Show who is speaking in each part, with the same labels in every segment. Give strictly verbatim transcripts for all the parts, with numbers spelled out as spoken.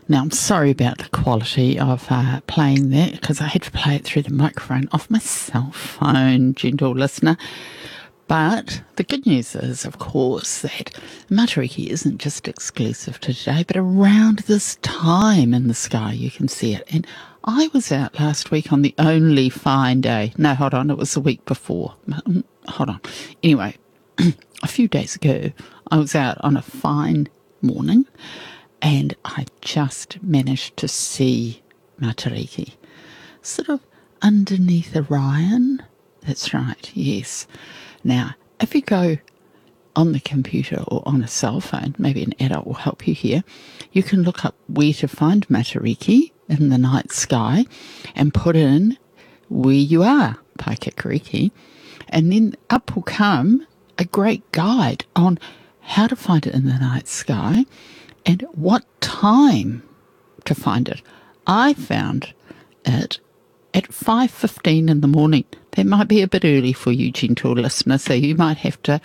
Speaker 1: Now, I'm sorry about the quality of uh, playing that because I had to play it through the microphone off my cell phone, gentle listener. But the good news is, of course, that Matariki isn't just exclusive to today, but around this time in the sky you can see it. And I was out last week on the only fine day. No, hold on, it was the week before. Hold on. Anyway, a few days ago, I was out on a fine morning and I just managed to see Matariki, sort of underneath Orion. That's right, yes. Now, if you go on the computer or on a cell phone, maybe an adult will help you here, you can look up where to find Matariki in the night sky and put in where you are, Paikakariki, and then up will come a great guide on how to find it in the night sky and what time to find it. I found it at five fifteen in the morning. That might be a bit early for you, gentle listener, so you might have to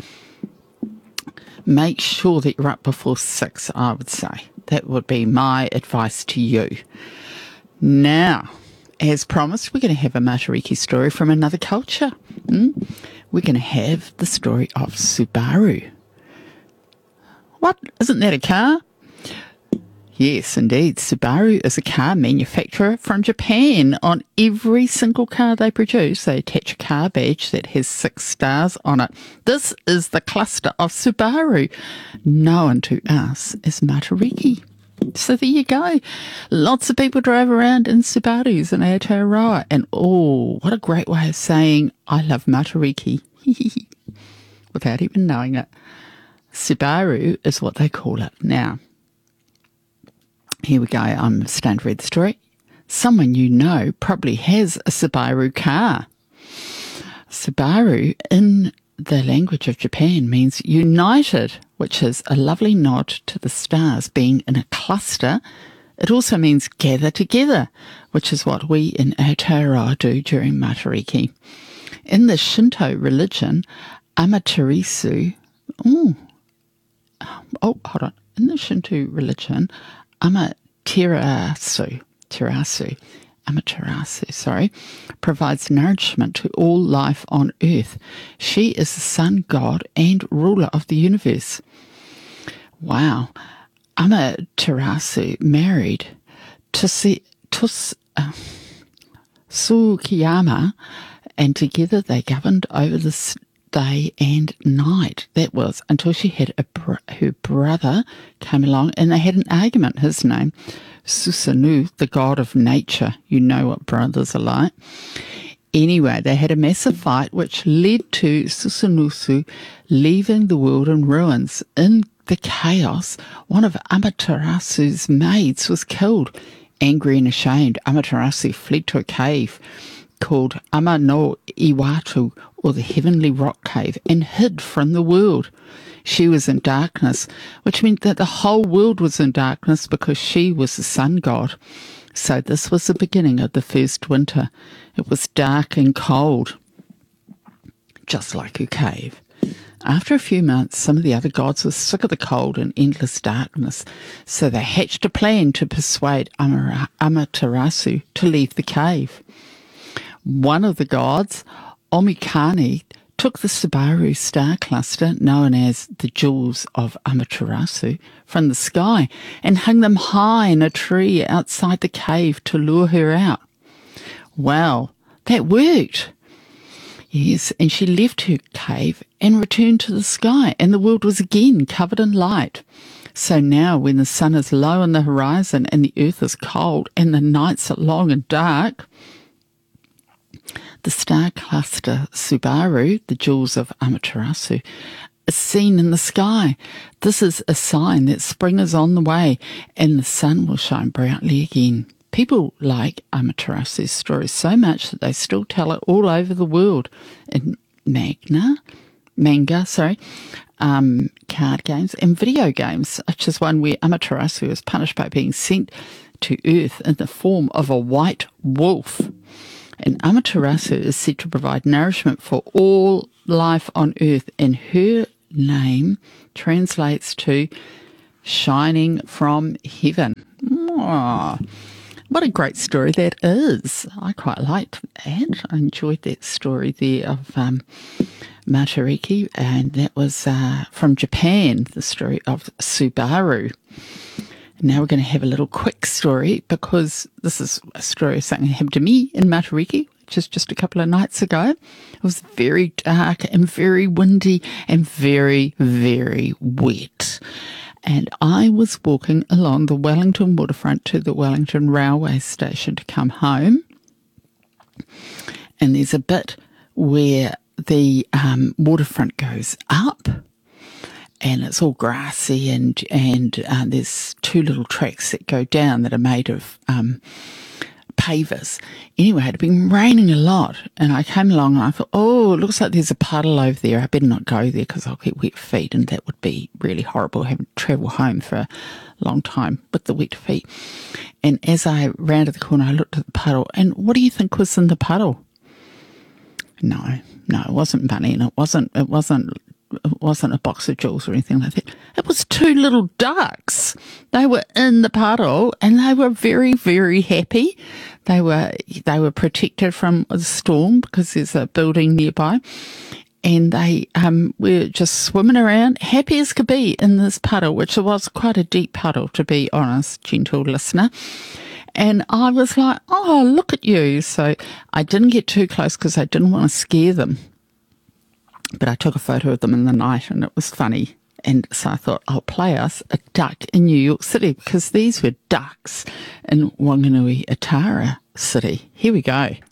Speaker 1: make sure that you're up before six, I would say. That would be my advice to you. Now, as promised, we're going to have a Matariki story from another culture. Mm? We're going to have the story of Subaru. What? Isn't that a car? Yes, indeed. Subaru is a car manufacturer from Japan. On every single car they produce, they attach a car badge that has six stars on it. This is the cluster of Subaru, known to us as Matariki. So there you go. Lots of people drive around in Subarus in Aotearoa. And oh, what a great way of saying, I love Matariki, without even knowing it. Subaru is what they call it. Now, here we go. I'm starting to read the story. Someone you know probably has a Subaru car. Subaru in the language of Japan means united, which is a lovely nod to the stars being in a cluster. It also means gather together, which is what we in Aotearoa do during Matariki. In the Shinto religion, Amaterasu, oh, oh, hold on. In the Shinto religion, Amaterasu, Terasu, Amaterasu, sorry, provides nourishment to all life on earth. She is the sun god and ruler of the universe. Wow. Amaterasu married Tusi, Tus, uh, Tsukiyama, and together they governed over the day and night. That was until she had a br- her brother came along and they had an argument. His name, Susanoo, the god of nature. You know what brothers are like. Anyway, they had a massive fight which led to Susanoo leaving the world in ruins. In the chaos, one of Amaterasu's maids was killed. Angry and ashamed, Amaterasu fled to a cave called Ama no Iwatu, or the Heavenly Rock Cave, and hid from the world. She was in darkness, which meant that the whole world was in darkness because she was the sun god. So this was the beginning of the first winter. It was dark and cold, just like her cave. After a few months, some of the other gods were sick of the cold and endless darkness, so they hatched a plan to persuade Amara- Amaterasu to leave the cave. One of the gods, Omikani, took the Subaru star cluster, known as the Jewels of Amaterasu, from the sky and hung them high in a tree outside the cave to lure her out. Well, that worked. Yes, and she left her cave and returned to the sky, and the world was again covered in light. So now, when the sun is low on the horizon and the earth is cold and the nights are long and dark, the star cluster Subaru, the Jewels of Amaterasu, is seen in the sky. This is a sign that spring is on the way and the sun will shine brightly again. People like Amaterasu's story so much that they still tell it all over the world in magna, manga, sorry, um, card games and video games, such as one where Amaterasu is punished by being sent to Earth in the form of a white wolf. And Amaterasu is said to provide nourishment for all life on Earth, and her name translates to shining from heaven. Oh, what a great story that is. I quite liked that. I enjoyed that story there of um, Matariki, and that was uh, from Japan, the story of Subaru. Now we're going to have a little quick story, because this is a story of something that happened to me in Matariki, which is just a couple of nights ago. It was very dark and very windy and very, very wet. And I was walking along the Wellington waterfront to the Wellington railway station to come home. And there's a bit where the um, waterfront goes up, and it's all grassy, and and uh, there's two little tracks that go down that are made of um, pavers. Anyway, it had been raining a lot, and I came along and I thought, oh, it looks like there's a puddle over there. I better not go there because I'll get wet feet, and that would be really horrible, having to travel home for a long time with the wet feet. And as I rounded the corner, I looked at the puddle, and what do you think was in the puddle? No, no, it wasn't money, and it wasn't, it wasn't, it wasn't a box of jewels or anything like that. It was two little ducks. They were in the puddle, and they were very, very happy. They were, they were protected from the storm because there's a building nearby, and they um, were just swimming around, happy as could be in this puddle, which was quite a deep puddle, to be honest, gentle listener. And I was like, oh, look at you. So I didn't get too close because I didn't want to scare them. But I took a photo of them in the night, and it was funny. And so I thought, I'll play us a duck in New York City, because these were ducks in Wanganui-Atara City. Here we go.